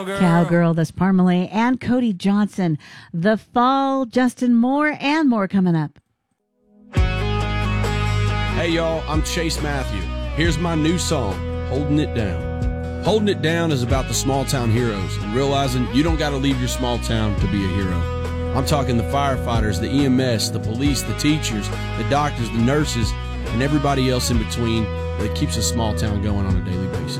Cowgirl, that's Parmalee and Cody Johnson. The Fall, Justin Moore, and more coming up. Hey, y'all, I'm Chase Matthew. Here's my new song, Holding It Down. Holding It Down is about the small town heroes and realizing you don't got to leave your small town to be a hero. I'm talking the firefighters, the EMS, the police, the teachers, the doctors, the nurses, and everybody else in between that keeps a small town going on a daily basis.